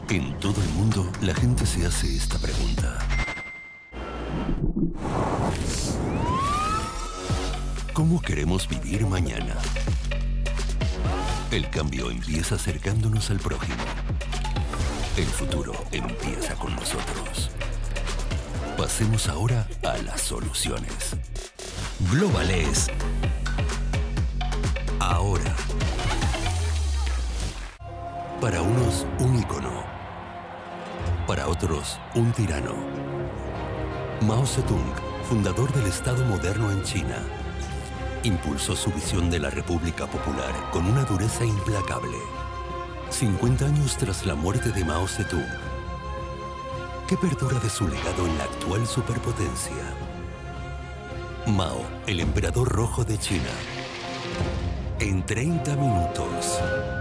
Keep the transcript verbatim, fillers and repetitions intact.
En todo el mundo, la gente se hace esta pregunta. ¿Cómo queremos vivir mañana? El cambio empieza acercándonos al prójimo. El futuro empieza con nosotros. Pasemos ahora a las soluciones. Globales. Ahora. Para unos, un ícono. Para otros, un tirano. Mao Zedong, fundador del Estado moderno en China, impulsó su visión de la República Popular con una dureza implacable. cincuenta años tras la muerte de Mao Zedong, ¿qué perdura de su legado en la actual superpotencia? Mao, el emperador rojo de China. En treinta minutos.